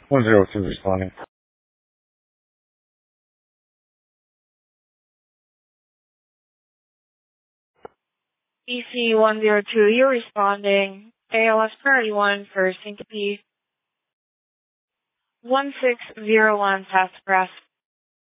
102 responding. EC102, you're responding. ALS priority 1 for syncope. 1601 pass press.